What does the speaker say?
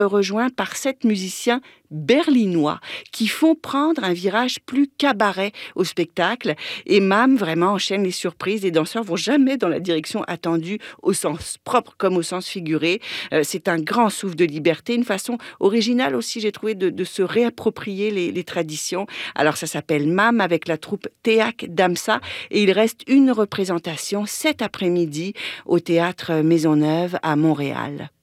rejoint par 7 musiciens berlinois qui font prendre un virage plus cabaret au spectacle. Et Mam vraiment enchaîne les surprises. Les danseurs vont jamais dans la direction attendue au sens propre comme au sens figuré. C'est un grand souffle de liberté, une façon originale aussi, j'ai trouvé, de se réapproprier les traditions. Alors ça s'appelle Mam avec la troupe Théâtre d'Amsa et il reste une représentation cet après-midi au Théâtre Maisonneuve à Montréal.